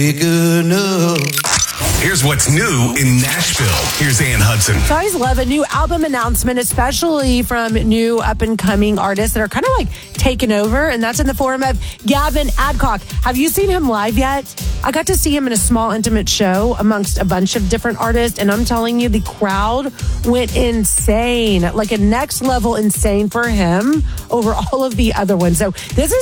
Big enough. Here's what's new in Nashville. Here's Ann Hudson. So I always love a new album announcement, especially from new up-and-coming artists that are kind of like taking over, and that's in the form of Gavin Adcock. Have you seen him live yet? I got to see him in a small, intimate show amongst a bunch of different artists, and I'm telling you, the crowd went insane, like a next-level insane for him over all of the other ones. So this is